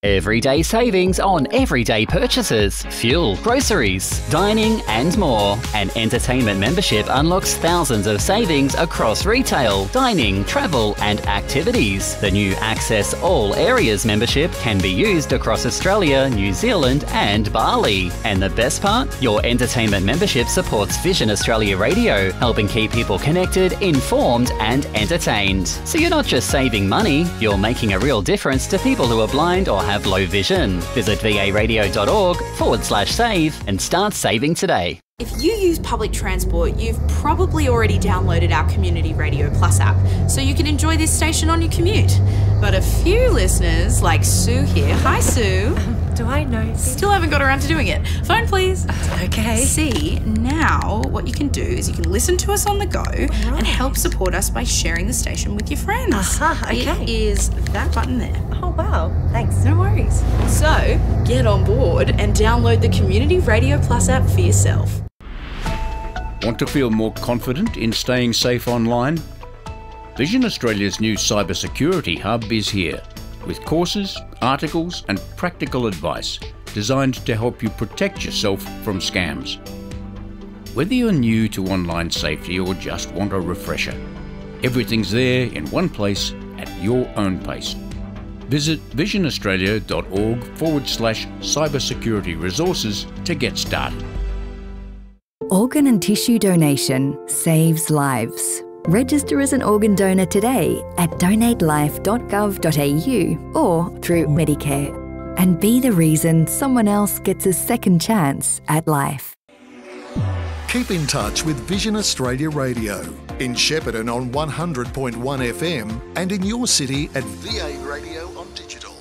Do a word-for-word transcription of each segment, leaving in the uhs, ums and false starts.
Everyday savings on everyday purchases, fuel, groceries, dining and more. An entertainment membership unlocks thousands of savings across retail, dining, travel and activities. The new Access All Areas membership can be used across Australia, New Zealand and Bali. And the best part? Your entertainment membership supports Vision Australia Radio, helping keep people connected, informed and entertained. So you're not just saving money, you're making a real difference to people who are blind or have low vision. Visit varadio.org forward slash save and start saving today. If you use public transport, you've probably already downloaded our Community Radio Plus app, so you can enjoy this station on your commute. But a few listeners, like Sue here, hi Sue. Um, do I know? Still haven't got around to doing it. Phone please. Okay. See, now what you can do is you can listen to us on the go right. and help support us by sharing the station with your friends. Uh-huh, okay. It is that button there. Oh wow, thanks. No worries. So, get on board and download the Community Radio Plus app for yourself. Want to feel more confident in staying safe online? Vision Australia's new cybersecurity hub is here, with courses, articles and practical advice designed to help you protect yourself from scams. Whether you're new to online safety or just want a refresher, everything's there in one place at your own pace. Visit visionaustralia.org forward slash cybersecurity resources to get started. Organ and tissue donation saves lives. Register as an organ donor today at donate life dot gov dot a u or through Medicare and be the reason someone else gets a second chance at life. Keep in touch with Vision Australia Radio in Shepparton on one hundred point one F M and in your city at V A Radio on digital.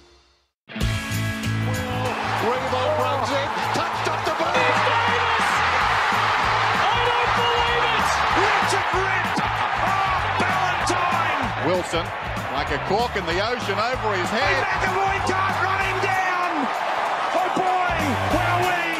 Revolt runs in, touched off the ball. I don't believe it! Richard Ritt! Oh, Ballantyne! Wilson, like a cork in the ocean over his head. McAvoy can't run him down! Oh boy, where are we?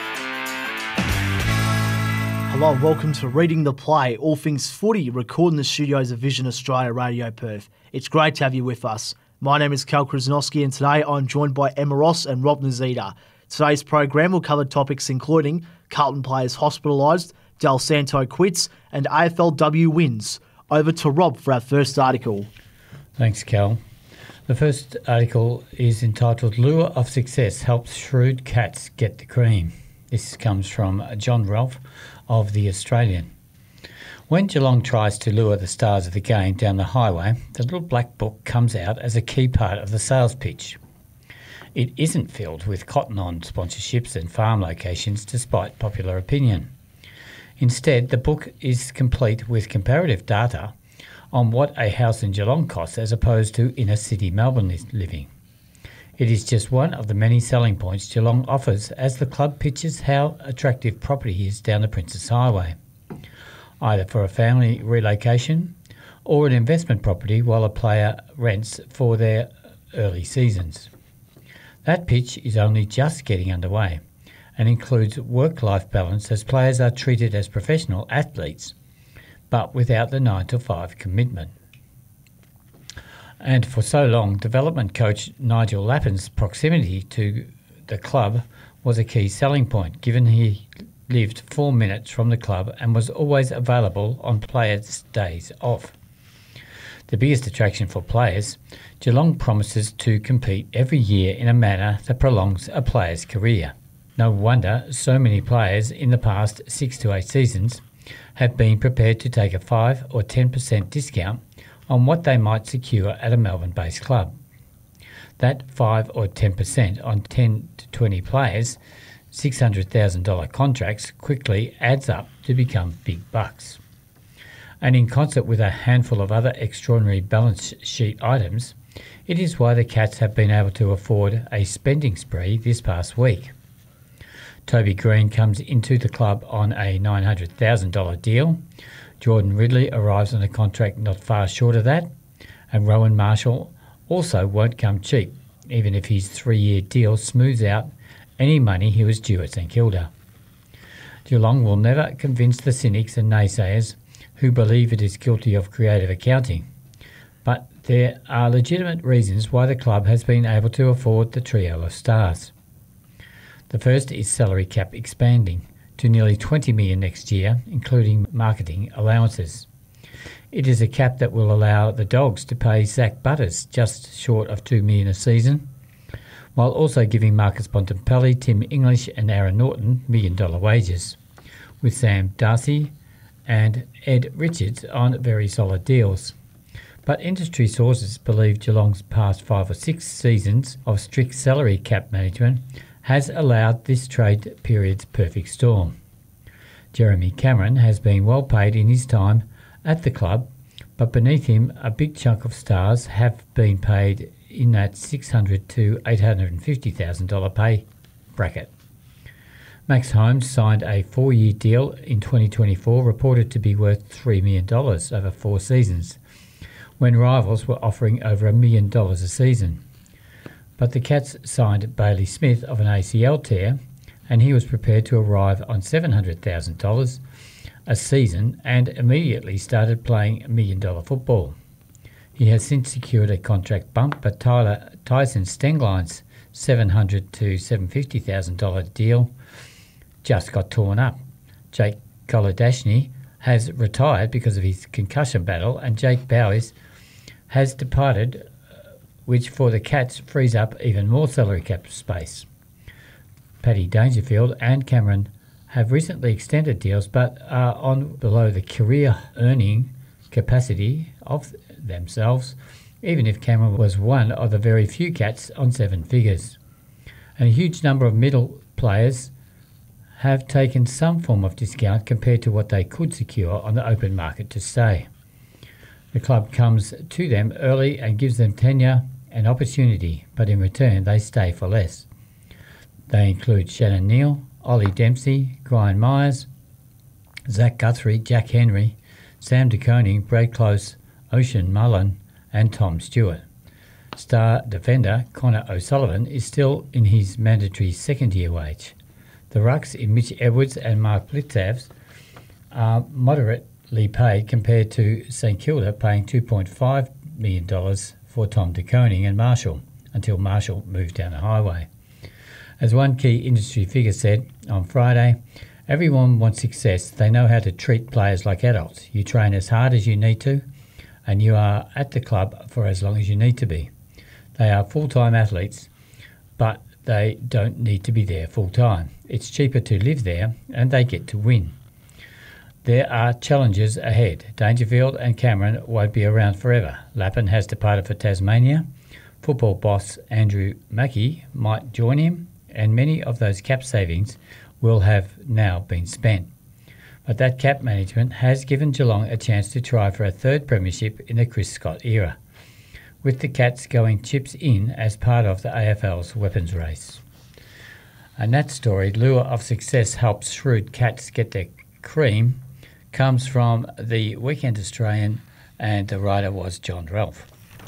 Hello and welcome to Reading the Play, all things footy, recording the studios of Vision Australia Radio Perth. It's great to have you with us. My name is Cal Krasnowski and today I'm joined by Emma Ross and Rob Nazita. Today's program will cover topics including Carlton players hospitalised, Del Santo quits and A F L W wins. Over to Rob for our first article. Thanks, Cal. The first article is entitled Lure of Success Helps Shrewd Cats Get the Cream. This comes from John Ralph of The Australian. When Geelong tries to lure the stars of the game down the highway, the little black book comes out as a key part of the sales pitch. It isn't filled with cotton-on sponsorships and farm locations despite popular opinion. Instead, the book is complete with comparative data on what a house in Geelong costs as opposed to inner city Melbourne living. It is just one of the many selling points Geelong offers as the club pitches how attractive property is down the Princes Highway, either for a family relocation or an investment property while a player rents for their early seasons. That pitch is only just getting underway and includes work-life balance as players are treated as professional athletes, but without the nine to five commitment. And for so long, development coach Nigel Lappin's proximity to the club was a key selling point, given he lived four minutes from the club and was always available on players' days off. The biggest attraction for players, Geelong promises to compete every year in a manner that prolongs a player's career. No wonder so many players in the past six to eight seasons have been prepared to take a five or ten percent discount on what they might secure at a Melbourne-based club. That five or ten percent on ten to twenty players, six hundred thousand dollars contracts quickly adds up to become big bucks. And in concert with a handful of other extraordinary balance sheet items, it is why the Cats have been able to afford a spending spree this past week. Toby Green comes into the club on a nine hundred thousand dollars deal. Jordan Ridley arrives on a contract not far short of that, and Rowan Marshall also won't come cheap, even if his three-year deal smooths out any money he was due at St Kilda. Geelong will never convince the cynics and naysayers who believe it is guilty of creative accounting, but There are legitimate reasons why the club has been able to afford the trio of stars. The first is salary cap expanding to nearly twenty million dollars next year, including marketing allowances. It is a cap that will allow the Dogs to pay Zach Butters just short of two million dollars a season, while also giving Marcus Bontempelli, Tim English and Aaron Norton million dollar wages, with Sam Darcy and Ed Richards on very solid deals. But industry sources believe Geelong's past five or six seasons of strict salary cap management has allowed this trade period's perfect storm. Jeremy Cameron has been well paid in his time at the club, but beneath him a big chunk of stars have been paid in that six hundred thousand dollars to eight hundred fifty thousand dollars pay bracket. Max Holmes signed a four-year deal in twenty twenty-four reported to be worth three million dollars over four seasons, when rivals were offering over a million dollars a season. But the Cats signed Bailey Smith of an A C L tear, and he was prepared to arrive on seven hundred thousand dollars a season and immediately started playing million-dollar football. He has since secured a contract bump, but Tyler Tyson Stengline's seven hundred thousand dollars to seven hundred fifty thousand dollars deal just got torn up. Jake Kolodashny has retired because of his concussion battle, and Jake Bowers has departed, which for the Cats frees up even more salary cap space. Paddy Dangerfield and Cameron have recently extended deals but are on below the career earning capacity of themselves, even if Cameron was one of the very few Cats on seven figures. And a huge number of middle players have taken some form of discount compared to what they could secure on the open market to stay. The club comes to them early and gives them tenure and opportunity, but in return they stay for less. They include Shannon Neal, Ollie Dempsey, Brian Myers, Zach Guthrie, Jack Henry, Sam De Koning, Brad Close, Ocean Mullen and Tom Stewart. Star defender Connor O'Sullivan is still in his mandatory second-year wage. The rucks in Mitch Edwards and Mark Blitzavs are moderately paid compared to St Kilda paying two point five million dollars for Tom De Koning and Marshall until Marshall moved down the highway. As one key industry figure said on Friday, everyone wants success. They know how to treat players like adults. You train as hard as you need to, and you are at the club for as long as you need to be. They are full-time athletes, but they don't need to be there full-time. It's cheaper to live there, and they get to win. There are challenges ahead. Dangerfield and Cameron won't be around forever. Lappin has departed for Tasmania. Football boss Andrew Mackey might join him, and many of those cap savings will have now been spent. But that cap management has given Geelong a chance to try for a third premiership in the Chris Scott era, with the Cats going chips in as part of the A F L's weapons race. And that story, lure of success helps shrewd Cats get their cream, comes from the Weekend Australian, and the writer was John Ralph.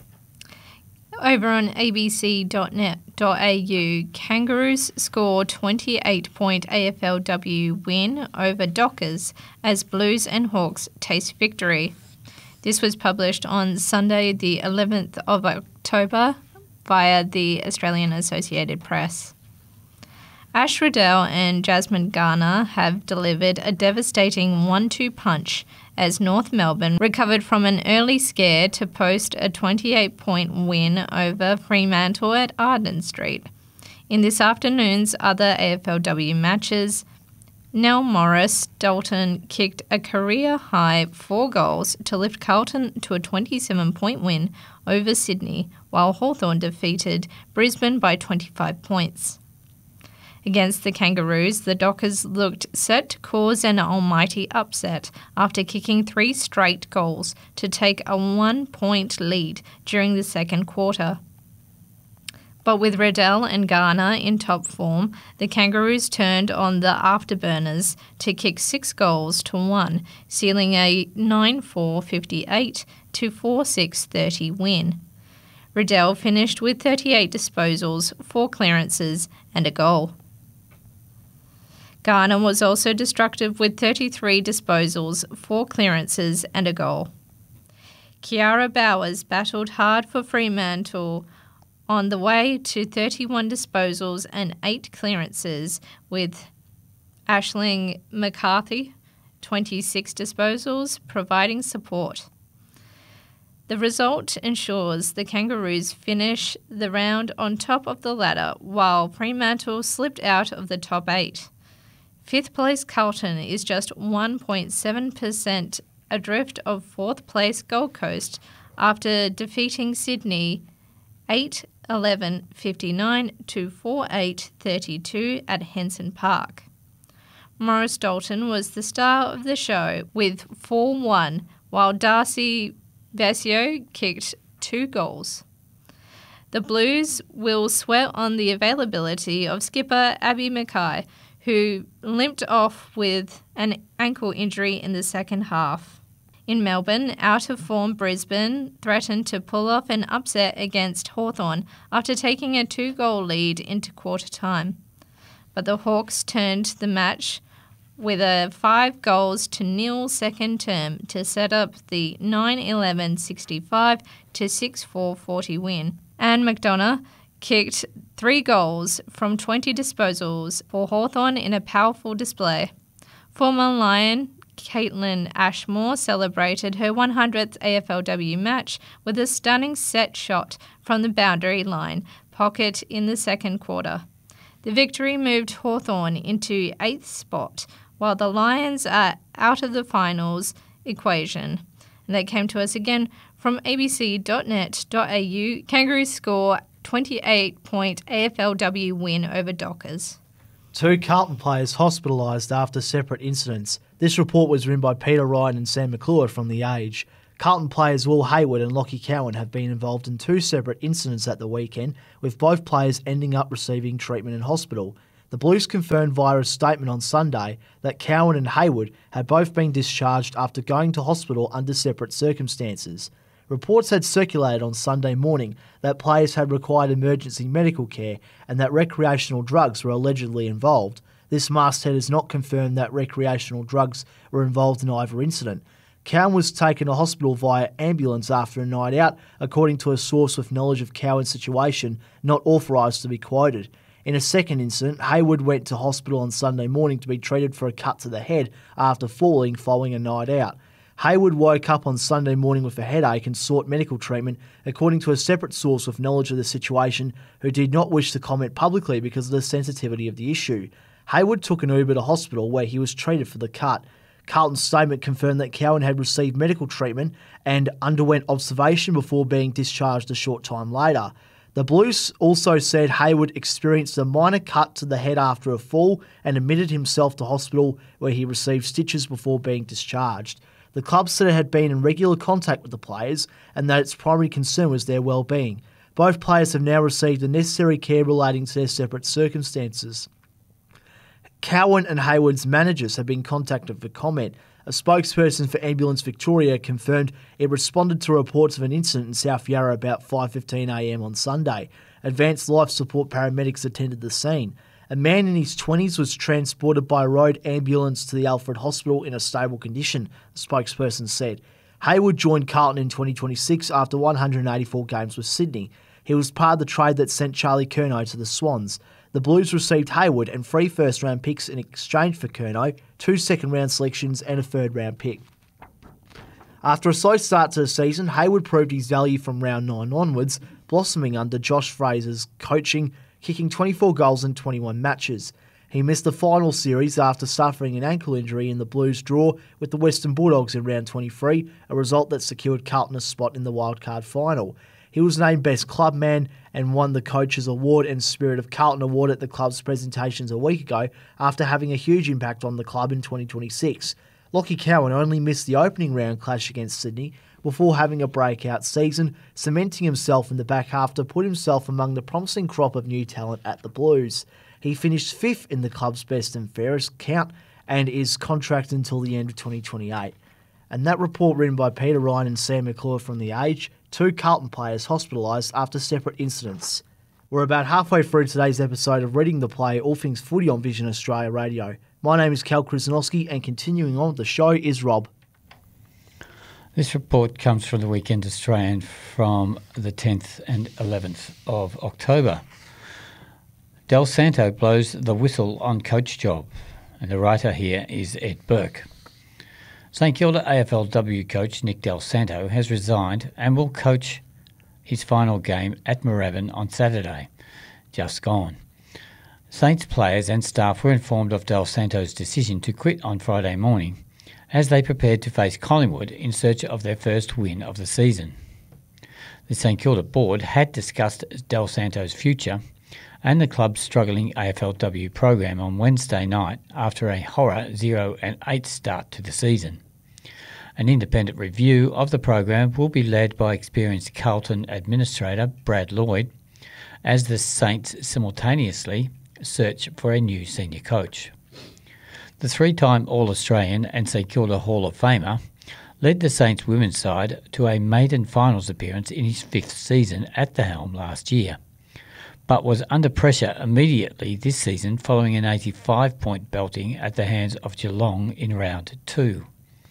Over on a b c dot net dot a u, Kangaroos score twenty-eight point A F L W win over Dockers as Blues and Hawks taste victory. This was published on Sunday the eleventh of October via the Australian Associated Press. Ash Riddell and Jasmine Garner have delivered a devastating one two punch as North Melbourne recovered from an early scare to post a twenty-eight point win over Fremantle at Arden Street. In this afternoon's other A F L W matches, Nell Morris Dalton kicked a career-high four goals to lift Carlton to a twenty-seven point win over Sydney, while Hawthorn defeated Brisbane by twenty-five points. Against the Kangaroos, the Dockers looked set to cause an almighty upset after kicking three straight goals to take a one-point lead during the second quarter. But with Riddell and Garner in top form, the Kangaroos turned on the afterburners to kick six goals to one, sealing a nine four fifty-eight to four six thirty win. Riddell finished with thirty-eight disposals, four clearances and a goal. Garner was also destructive with thirty-three disposals, four clearances and a goal. Kiara Bowers battled hard for Fremantle on the way to thirty-one disposals and eight clearances, with Aisling McCarthy, twenty-six disposals, providing support. The result ensures the Kangaroos finish the round on top of the ladder, while Fremantle slipped out of the top eight. Fifth place Carlton is just one point seven percent adrift of fourth place Gold Coast after defeating Sydney eight eleven fifty-nine to four eight thirty-two at Henson Park. Morris Dalton was the star of the show with four one, while Darcy Vasio kicked two goals. The Blues will sweat on the availability of skipper Abby Mackay, who limped off with an ankle injury in the second half. In Melbourne, out-of-form Brisbane threatened to pull off an upset against Hawthorn after taking a two-goal lead into quarter-time. But the Hawks turned the match with a five goals to nil second term to set up the nine eleven sixty-five to six four forty win. Anne McDonough kicked three goals from twenty disposals for Hawthorn in a powerful display. Former Lion Caitlin Ashmore celebrated her one hundredth A F L W match with a stunning set shot from the boundary line pocket in the second quarter. The victory moved Hawthorn into eighth spot, while the Lions are out of the finals equation. And that came to us again from a b c dot net dot a u. Kangaroos score twenty-eight point A F L W win over Dockers. Two Carlton players hospitalised after separate incidents. This report was written by Peter Ryan and Sam McClure from The Age. Carlton players Will Hayward and Lockie Cowan have been involved in two separate incidents at the weekend, with both players ending up receiving treatment in hospital. The Blues confirmed via a statement on Sunday that Cowan and Hayward had both been discharged after going to hospital under separate circumstances. Reports had circulated on Sunday morning that players had required emergency medical care and that recreational drugs were allegedly involved. This masthead has not confirmed that recreational drugs were involved in either incident. Cowan was taken to hospital via ambulance after a night out, according to a source with knowledge of Cowan's situation, not authorised to be quoted. In a second incident, Hayward went to hospital on Sunday morning to be treated for a cut to the head after falling following a night out. Hayward woke up on Sunday morning with a headache and sought medical treatment, according to a separate source with knowledge of the situation who did not wish to comment publicly because of the sensitivity of the issue. Hayward took an Uber to hospital where he was treated for the cut. Carlton's statement confirmed that Cowan had received medical treatment and underwent observation before being discharged a short time later. The Blues also said Hayward experienced a minor cut to the head after a fall and admitted himself to hospital where he received stitches before being discharged. The club said it had been in regular contact with the players and that its primary concern was their well-being. Both players have now received the necessary care relating to their separate circumstances. Cowan and Hayward's managers have been contacted for comment. A spokesperson for Ambulance Victoria confirmed it responded to reports of an incident in South Yarra about five fifteen a m on Sunday. Advanced life support paramedics attended the scene. A man in his twenties was transported by road ambulance to the Alfred Hospital in a stable condition, the spokesperson said. Hayward joined Carlton in twenty twenty-six after one hundred eighty-four games with Sydney. He was part of the trade that sent Charlie Curnow to the Swans. The Blues received Hayward and three first-round picks in exchange for Curnow, two second-round selections and a third-round pick. After a slow start to the season, Hayward proved his value from round nine onwards, blossoming under Josh Fraser's coaching, kicking twenty-four goals in twenty-one matches. He missed the final series after suffering an ankle injury in the Blues' draw with the Western Bulldogs in round twenty-three, a result that secured Carlton a spot in the wildcard final. He was named Best Club Man and won the Coach's Award and Spirit of Carlton Award at the club's presentations a week ago after having a huge impact on the club in twenty twenty-six. Lockie Cowan only missed the opening round clash against Sydney before having a breakout season, cementing himself in the back half to put himself among the promising crop of new talent at the Blues. He finished fifth in the club's best and fairest count and is contracted until the end of twenty twenty-eight. And that report written by Peter Ryan and Sam McClure from The Age, two Carlton players hospitalised after separate incidents. We're about halfway through today's episode of Reading the Play, all things footy on Vision Australia Radio. My name is Cal Krasnowski and continuing on with the show is Rob. This report comes from the Weekend Australian from the tenth and eleventh of October. Del Santo blows the whistle on coach job, and the writer here is Ed Burke. St Kilda A F L W coach Nick Del Santo has resigned and will coach his final game at Moorabbin on Saturday, just gone. Saints players and staff were informed of Del Santo's decision to quit on Friday morning as they prepared to face Collingwood in search of their first win of the season. The St Kilda board had discussed Del Santo's future and the club's struggling A F L W program on Wednesday night after a horror zero and eight start to the season. An independent review of the program will be led by experienced Carlton administrator Brad Lloyd as the Saints simultaneously search for a new senior coach. The three-time All-Australian and St Kilda Hall of Famer led the Saints women's side to a maiden finals appearance in his fifth season at the helm last year, but was under pressure immediately this season following an eighty-five point belting at the hands of Geelong in round two.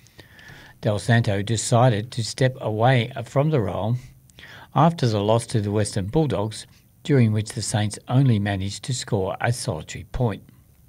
Del Santo decided to step away from the role after the loss to the Western Bulldogs, during which the Saints only managed to score a solitary point.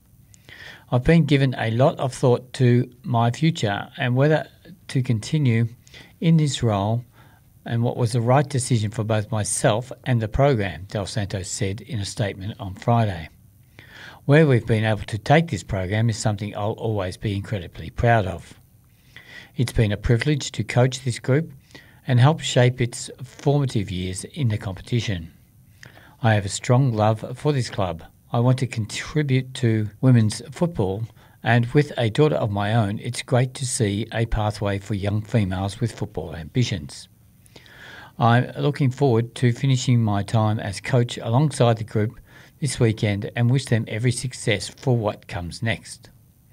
I've been given a lot of thought to my future and whether to continue in this role and what was the right decision for both myself and the program, Del Santo said in a statement on Friday. Where we've been able to take this program is something I'll always be incredibly proud of. It's been a privilege to coach this group and help shape its formative years in the competition. I have a strong love for this club. I want to contribute to women's football, and with a daughter of my own, it's great to see a pathway for young females with football ambitions. I'm looking forward to finishing my time as coach alongside the group this weekend and wish them every success for what comes next.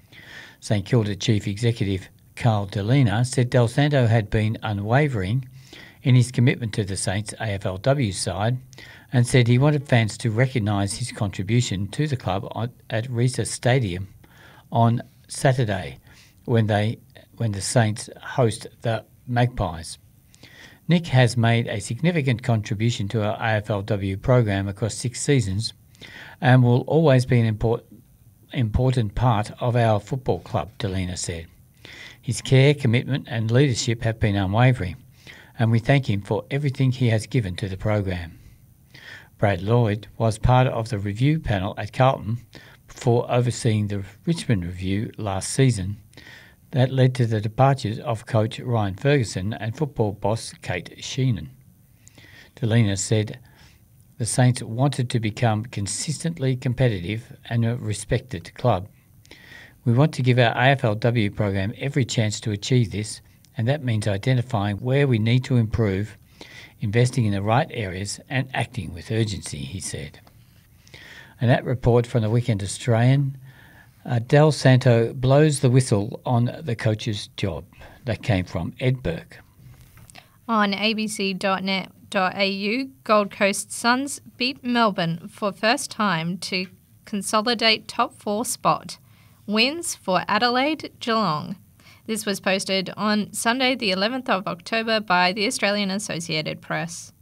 St Kilda Chief Executive Carl Delina said Del Santo had been unwavering in his commitment to the Saints A F L W side and said he wanted fans to recognise his contribution to the club at Risa Stadium on Saturday when they when the Saints host the Magpies. Nick has made a significant contribution to our A F L W program across six seasons and will always be an import, important part of our football club, Delina said. His care, commitment and leadership have been unwavering, and we thank him for everything he has given to the program. Brad Lloyd was part of the review panel at Carlton before overseeing the Richmond review last season that led to the departures of coach Ryan Ferguson and football boss Kate Sheenan. Delina said the Saints wanted to become consistently competitive and a respected club. We want to give our A F L W program every chance to achieve this, and that means identifying where we need to improve, investing in the right areas and acting with urgency, he said. And that report from the Weekend Australian, uh, Del Santo blows the whistle on the coach's job. That came from Ed Burke. On a b c dot net dot a u, Gold Coast Suns beat Melbourne for first time to consolidate top four spot. Wins for Adelaide, Geelong. This was posted on Sunday the eleventh of October by the Australian Associated Press.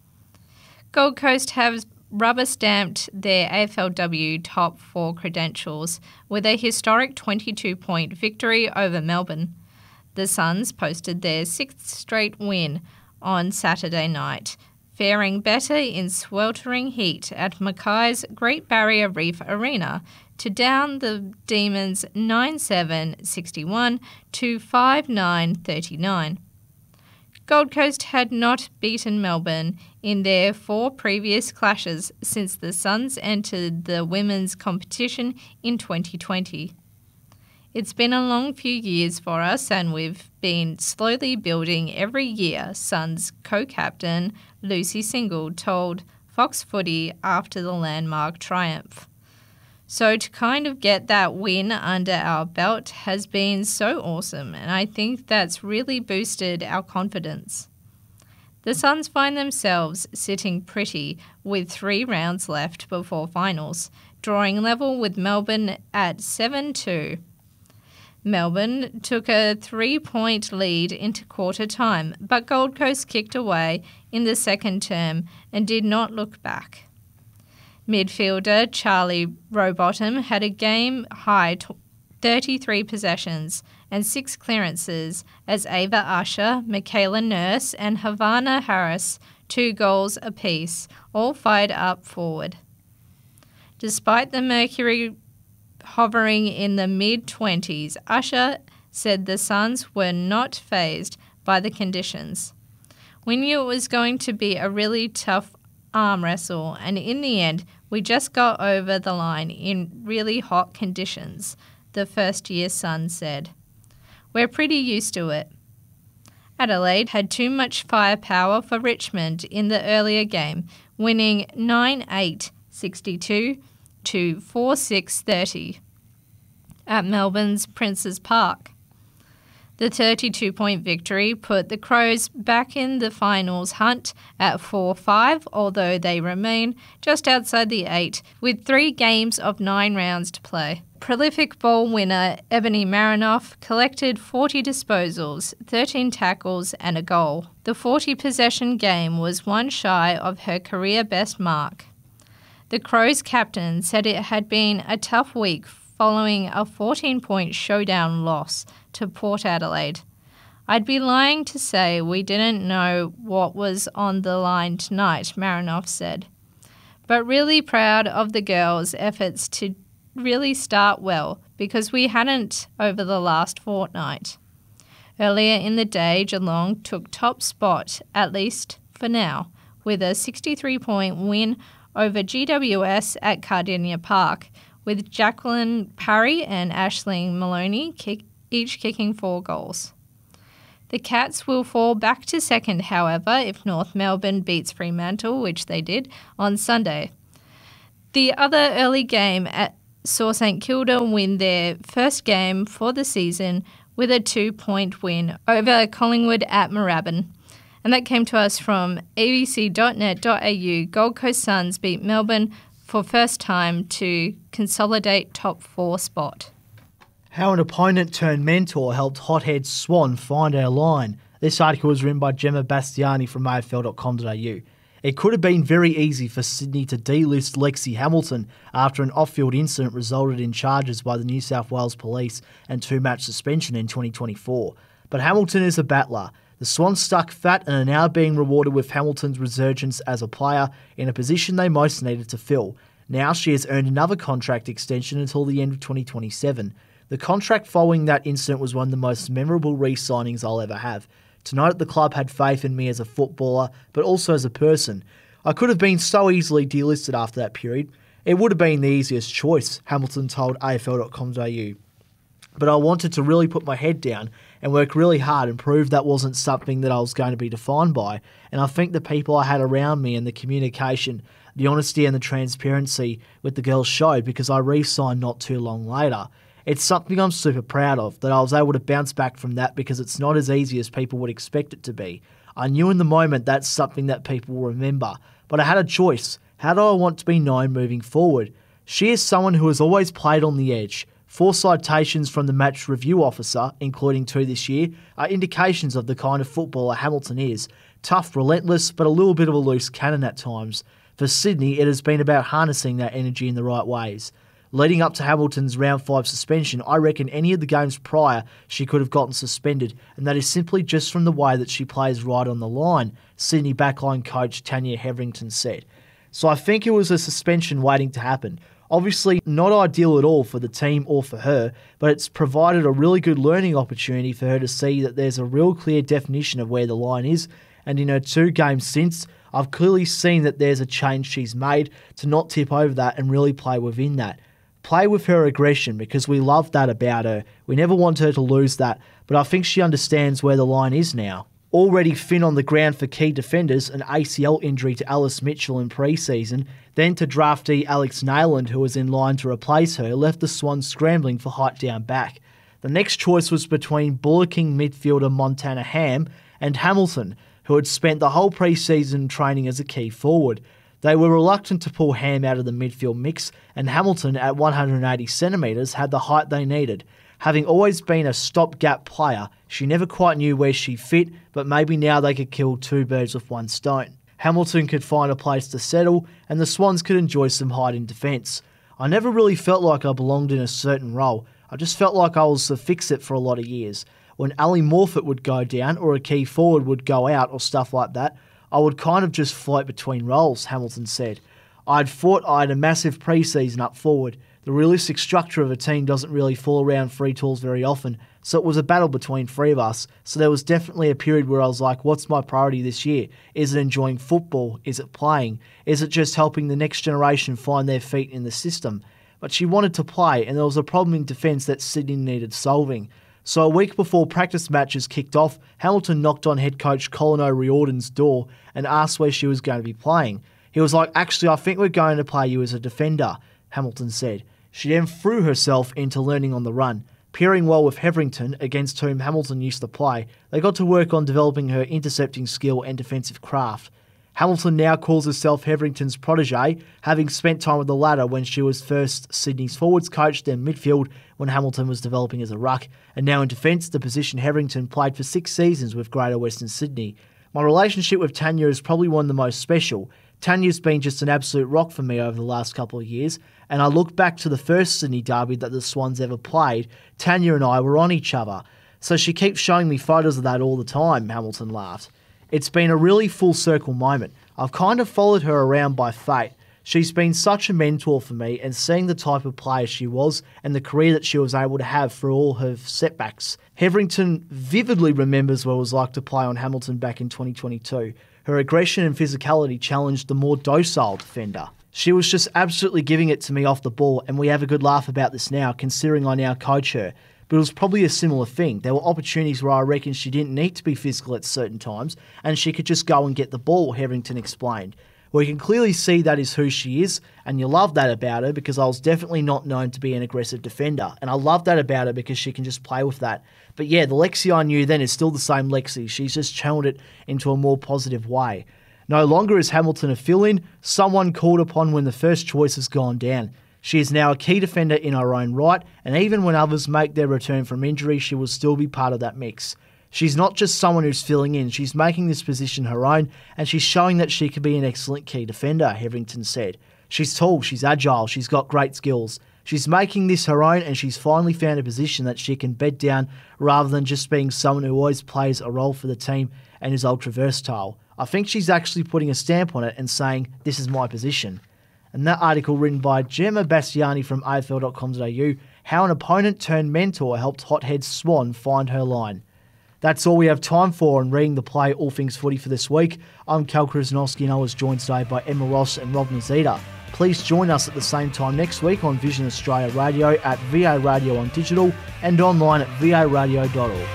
Gold Coast have rubber-stamped their A F L W top four credentials with a historic twenty-two point victory over Melbourne. The Suns posted their sixth straight win on Saturday night, faring better in sweltering heat at Mackay's Great Barrier Reef Arena to down the Demons nine seven sixty-one to five nine thirty-nine. Gold Coast had not beaten Melbourne in their four previous clashes since the Suns entered the women's competition in twenty twenty. It's been a long few years for us and we've been slowly building every year, Suns co-captain Lucy Single told Fox Footy after the landmark triumph. So to kind of get that win under our belt has been so awesome, and I think that's really boosted our confidence. The Suns find themselves sitting pretty with three rounds left before finals, drawing level with Melbourne at seven two. Melbourne took a three-point lead into quarter time, but Gold Coast kicked away in the second term and did not look back. Midfielder Charlie Rowbottom had a game-high thirty-three possessions and six clearances as Ava Usher, Michaela Nurse and Havana Harris, two goals apiece, all fired up forward. Despite the mercury hovering in the mid-twenties, Usher said the Suns were not fazed by the conditions. We knew it was going to be a really tough arm wrestle, and in the end, we just got over the line in really hot conditions, the first-year Sun said. We're pretty used to it. Adelaide had too much firepower for Richmond in the earlier game, winning nine eight sixty-two to four six thirty at Melbourne's Princes Park. The thirty-two point victory put the Crows back in the finals hunt at four five, although they remain just outside the eight, with three games of nine rounds to play. Prolific ball winner Ebony Marinoff collected forty disposals, thirteen tackles and a goal. The forty-possession game was one shy of her career best mark. The Crows captain said it had been a tough week following a fourteen-point showdown loss to Port Adelaide. I'd be lying to say we didn't know what was on the line tonight, Marinoff said, but really proud of the girls' efforts to really start well because we hadn't over the last fortnight. Earlier in the day, Geelong took top spot, at least for now, with a sixty-three point win over G W S at Cardinia Park, with Jacqueline Parry and Aisling Maloney kick, each kicking four goals. The Cats will fall back to second, however, if North Melbourne beats Fremantle, which they did, on Sunday. The other early game at saw St Kilda win their first game for the season with a two-point win over Collingwood at Moorabbin. And that came to us from a b c dot net dot a u. Gold Coast Suns beat Melbourne for first time to consolidate top four spot. How an opponent turned mentor helped hothead Swan find our line. This article was written by Gemma Bastiani from a f l dot com dot a u. It could have been very easy for Sydney to delist Lexi Hamilton after an off-field incident resulted in charges by the New South Wales Police and two-match suspension in twenty twenty-four. But Hamilton is a battler. The Swans stuck fat and are now being rewarded with Hamilton's resurgence as a player in a position they most needed to fill. Now she has earned another contract extension until the end of twenty twenty-seven. The contract following that incident was one of the most memorable re-signings I'll ever have. Tonight the club had faith in me as a footballer, but also as a person. I could have been so easily delisted after that period. It would have been the easiest choice, Hamilton told a f l dot com dot a u. But I wanted to really put my head down and work really hard and prove that wasn't something that I was going to be defined by. And I think the people I had around me and the communication, the honesty and the transparency with the girls showed, because I re-signed not too long later. It's something I'm super proud of, that I was able to bounce back from that, because it's not as easy as people would expect it to be. I knew in the moment that's something that people will remember, but I had a choice. How do I want to be known moving forward? She is someone who has always played on the edge. Four citations from the match review officer, including two this year, are indications of the kind of footballer Hamilton is. Tough, relentless, but a little bit of a loose cannon at times. For Sydney, it has been about harnessing that energy in the right ways. Leading up to Hamilton's round five suspension, I reckon any of the games prior she could have gotten suspended, and that is simply just from the way that she plays right on the line, Sydney backline coach Tanya Hetherington said. So I think it was a suspension waiting to happen. Obviously not ideal at all for the team or for her, but it's provided a really good learning opportunity for her to see that there's a real clear definition of where the line is, and in her two games since, I've clearly seen that there's a change she's made to not tip over that and really play within that. Play with her aggression, because we love that about her. We never want her to lose that, but I think she understands where the line is now. Already thin on the ground for key defenders, an A C L injury to Alice Mitchell in pre-season, then to draftee Alex Nayland, who was in line to replace her, left the Swans scrambling for height down back. The next choice was between bullocking midfielder Montana Ham and Hamilton, who had spent the whole pre-season training as a key forward. They were reluctant to pull Ham out of the midfield mix, and Hamilton, at one hundred eighty centimetres, had the height they needed. Having always been a stopgap player, she never quite knew where she fit, but maybe now they could kill two birds with one stone. Hamilton could find a place to settle, and the Swans could enjoy some height in defence. I never really felt like I belonged in a certain role. I just felt like I was the fix-it for a lot of years. When Ali Morfitt would go down or a key forward would go out or stuff like that, I would kind of just float between roles, Hamilton said. I'd thought I had a massive pre-season up forward. The realistic structure of a team doesn't really fall around free tools very often, so it was a battle between three of us. So there was definitely a period where I was like, what's my priority this year? Is it enjoying football? Is it playing? Is it just helping the next generation find their feet in the system? But she wanted to play, and there was a problem in defence that Sydney needed solving. So a week before practice matches kicked off, Hamilton knocked on head coach Colin O'Riordan's door and asked where she was going to be playing. He was like, actually, I think we're going to play you as a defender, Hamilton said. She then threw herself into learning on the run. Pairing well with Hetherington, against whom Hamilton used to play, they got to work on developing her intercepting skill and defensive craft. Hamilton now calls herself Hetherington's protege, having spent time with the latter when she was first Sydney's forwards coach, then midfield when Hamilton was developing as a ruck, and now in defence, the position Hetherington played for six seasons with Greater Western Sydney. My relationship with Tanya is probably one of the most special. Tanya's been just an absolute rock for me over the last couple of years, and I look back to the first Sydney derby that the Swans ever played. Tanya and I were on each other, so she keeps showing me photos of that all the time, Hamilton laughed. It's been a really full circle moment. I've kind of followed her around by fate. She's been such a mentor for me, and seeing the type of player she was and the career that she was able to have through all her setbacks. Hetherington vividly remembers what it was like to play on Hamilton back in twenty twenty-two. Her aggression and physicality challenged the more docile defender. She was just absolutely giving it to me off the ball, and we have a good laugh about this now, considering I now coach her. But it was probably a similar thing. There were opportunities where I reckon she didn't need to be physical at certain times, and she could just go and get the ball, Hetherington explained. We can clearly see that is who she is, and you love that about her because I was definitely not known to be an aggressive defender, and I love that about her because she can just play with that. But yeah, the Lexi I knew then is still the same Lexi. She's just channeled it into a more positive way. No longer is Hamilton a fill-in, someone called upon when the first choice has gone down. She is now a key defender in her own right, and even when others make their return from injury, she will still be part of that mix. She's not just someone who's filling in, she's making this position her own, and she's showing that she can be an excellent key defender, Hetherington said. She's tall, she's agile, she's got great skills. She's making this her own, and she's finally found a position that she can bed down rather than just being someone who always plays a role for the team and is ultra versatile. I think she's actually putting a stamp on it and saying, this is my position. And that article written by Gemma Bastiani from A F L dot com dot A U, how an opponent turned mentor helped hothead Swan find her line. That's all we have time for on Reading the Play All Things Footy for this week. I'm Cal Krasnowski and I was joined today by Emma Ross and Rob Nazita. Please join us at the same time next week on Vision Australia Radio, at V A Radio on digital and online at v a radio dot org.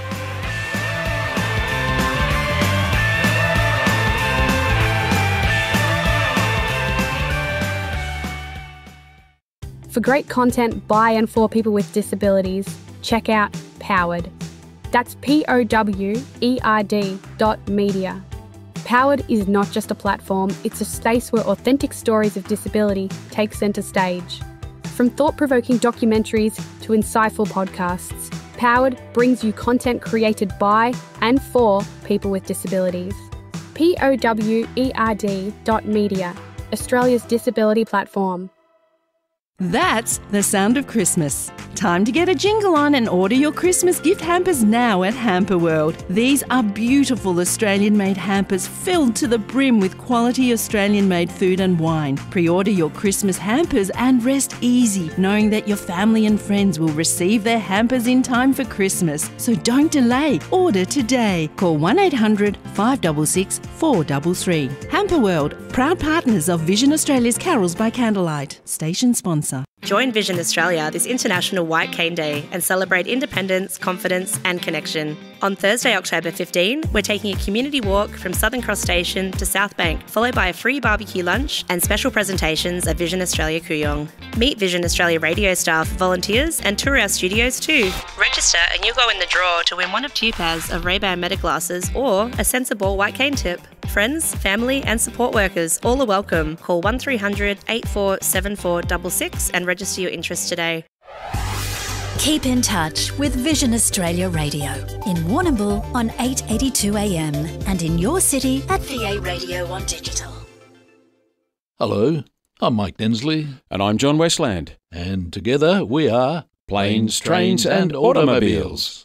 For great content by and for people with disabilities, check out Powered. That's P O W E R D dot media. Powered is not just a platform, it's a space where authentic stories of disability take centre stage. From thought-provoking documentaries to insightful podcasts, Powered brings you content created by and for people with disabilities. P O W E R D dot media, Australia's disability platform. That's the sound of Christmas. Time to get a jingle on and order your Christmas gift hampers now at Hamper World. These are beautiful Australian-made hampers filled to the brim with quality Australian-made food and wine. Pre-order your Christmas hampers and rest easy, knowing that your family and friends will receive their hampers in time for Christmas. So don't delay. Order today. Call one eight hundred five six six four three three. Hamper World, proud partners of Vision Australia's Carols by Candlelight. Station sponsor. Join Vision Australia this International White Cane Day and celebrate independence, confidence and connection. On Thursday, October fifteenth, we're taking a community walk from Southern Cross Station to South Bank, followed by a free barbecue lunch and special presentations at Vision Australia Kooyong. Meet Vision Australia radio staff, volunteers and tour our studios too. Register and you'll go in the draw to win one of two pairs of Ray-Ban Meta glasses or a sensible white cane tip. Friends, family and support workers all are welcome. Call one three hundred eight four seven four six six and register your interest today. Keep in touch with Vision Australia Radio in Warrnambool on eight eighty-two A M and in your city at V A Radio on digital. Hello, I'm Mike Densley. And I'm John Westland. And together we are Planes, Trains and Automobiles.